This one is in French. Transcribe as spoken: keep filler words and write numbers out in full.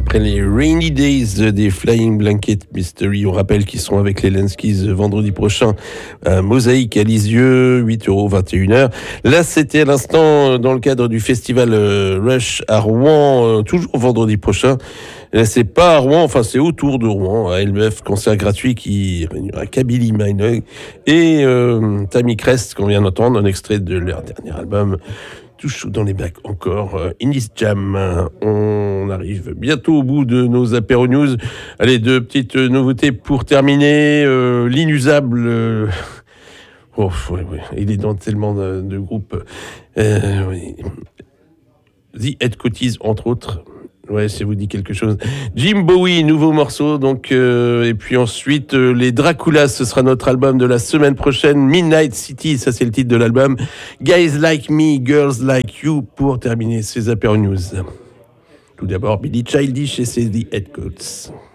après les Rainy Days des Flying Blanket Mystery. On rappelle qu'ils seront avec les Lenskis vendredi prochain à Mosaïque à Lisieux, huit euros, vingt et une heures. Là, c'était à l'instant dans le cadre du festival Rush à Rouen, toujours vendredi prochain. Là, c'est pas à Rouen, enfin c'est autour de Rouen, à L B F, concert gratuit qui réunira Kabylie Minogue et euh, Tammy Crest, qu'on vient d'entendre, un extrait de leur dernier album. Tout chaud dans les bacs encore, euh, Indie Jam. On arrive bientôt au bout de nos apéro news. Allez, deux petites nouveautés pour terminer. Euh, l'inusable... Euh... Oh, ouais, ouais. Il est dans tellement de, de groupes. Euh, oui. The Headcoaties, entre autres. Ouais, ça vous dit quelque chose. Jim Bowie, nouveau morceau. Donc, euh, et puis ensuite, euh, les Draculas, ce sera notre album de la semaine prochaine. Midnight City, ça c'est le titre de l'album. Guys Like Me, Girls Like You, pour terminer ces apéro news. Tout d'abord, Billy Childish et ses The Headcoats.